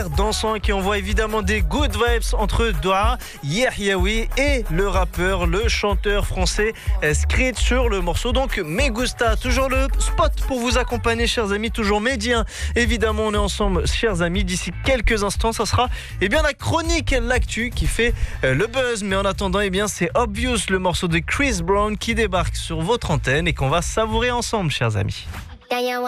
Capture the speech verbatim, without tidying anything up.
hyper dansant qui envoie évidemment des good vibes entre Doha, Yahyaoui et le rappeur, le chanteur français Skrit sur le morceau. Donc Me Gusta, toujours le spot pour vous accompagner, chers amis, toujours médien. Évidemment, on est ensemble, chers amis. D'ici quelques instants, ça sera eh bien, la chronique, l'actu qui fait euh, le buzz. Mais en attendant, eh bien, c'est Obvious, le morceau de Chris Brown qui débarque sur votre antenne et qu'on va savourer ensemble, chers amis.